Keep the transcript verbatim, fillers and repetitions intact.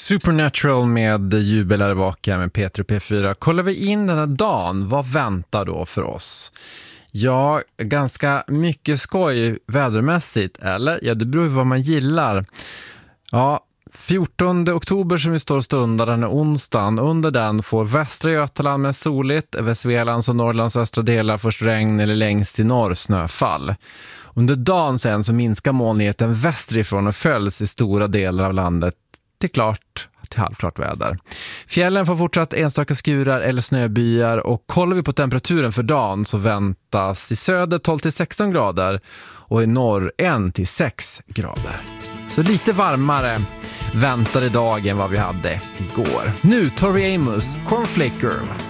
Supernatural med Jubelare Vaka med Peter P fyra. Kollar vi in den här dagen, vad väntar då för oss? Ja, ganska mycket skoj vädermässigt, eller? Ja, det beror ju vad man gillar. Ja, fjortonde oktober som vi står och stundar, den är onsdagen. Under den får Västra Götaland med soligt, över Svealands och Norrlands östra delar först regn eller längst i norr snöfall. Under dagen sen så minskar molnigheten västerifrån och följs i stora delar av landet till klart till halvklart väder. Fjällen får fortsatt enstaka skurar eller snöbyar, och kollar vi på temperaturen för dagen så väntas i söder tolv till sexton grader och i norr ett till sex grader. Så lite varmare väntar idag än vad vi hade igår. Nu Tori Amos, Cornflake Girl.